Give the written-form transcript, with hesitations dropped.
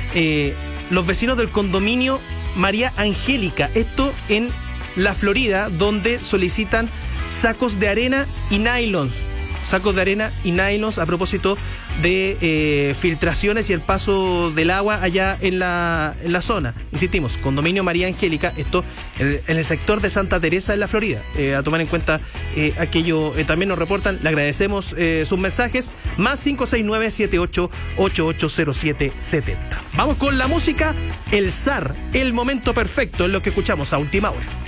los vecinos del condominio María Angélica, esto en la Florida, donde solicitan sacos de arena y nylons. Sacos de arena y nylons a propósito de filtraciones y el paso del agua allá en la zona. Insistimos, condominio María Angélica, esto en el sector de Santa Teresa en la Florida. A tomar en cuenta aquello, también nos reportan, le agradecemos sus mensajes, más 569-78880770. Vamos con la música, el zar, el momento perfecto, en lo que escuchamos a última hora.